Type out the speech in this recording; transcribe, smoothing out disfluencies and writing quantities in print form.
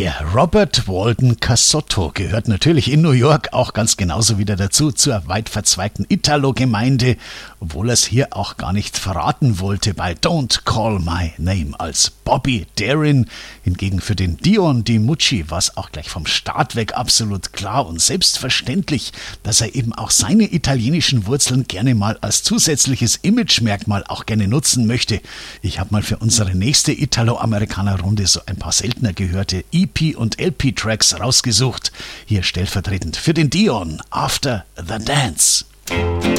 Der Robert Walden Cassotto gehört natürlich in New York auch ganz genauso wieder dazu, zur weit verzweigten Italo-Gemeinde, obwohl er es hier auch gar nicht verraten wollte bei Don't Call My Name als Bobby Darin. Hingegen für den Dion DiMucci war es auch gleich vom Start weg absolut klar und selbstverständlich, dass er eben auch seine italienischen Wurzeln gerne mal als zusätzliches Imagemerkmal auch gerne nutzen möchte. Ich habe mal für unsere nächste Italo-Amerikaner-Runde so ein paar seltener gehörte EP- und LP-Tracks rausgesucht. Hier stellvertretend für den Dion, After the Dance.